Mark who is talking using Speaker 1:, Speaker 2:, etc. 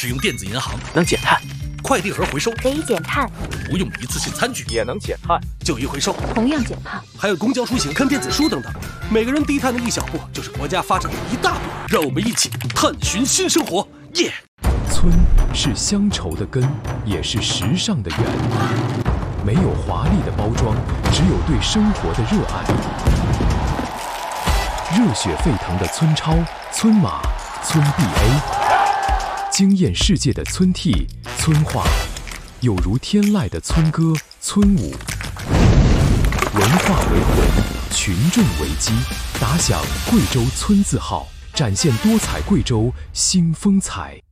Speaker 1: 使用电子银行
Speaker 2: 能减碳，
Speaker 1: 快递盒回收
Speaker 3: 可以减碳，
Speaker 1: 不用一次性餐具
Speaker 2: 也能减碳，
Speaker 1: 旧衣回收
Speaker 3: 同样减碳，
Speaker 1: 还有公交出行看电子书等等，每个人低碳的一小步，就是国家发展的一大步。让我们一起探寻新生活，耶！
Speaker 4: 村是乡愁的根，也是时尚的源。没有华丽的包装，只有对生活的热爱。热血沸腾的村超、村马、村 BA， 惊艳世界的村 T、村话，有如天籁的村歌、村舞。文化为魂，群众为基，打响贵州村字号，展现多彩贵州新风采。